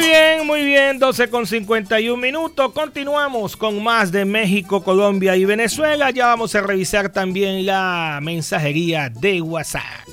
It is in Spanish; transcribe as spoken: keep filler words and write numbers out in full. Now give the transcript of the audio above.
bien, muy bien, doce con cincuenta y un minutos. Continuamos con más de México, Colombia y Venezuela. Ya vamos a revisar también la mensajería de WhatsApp.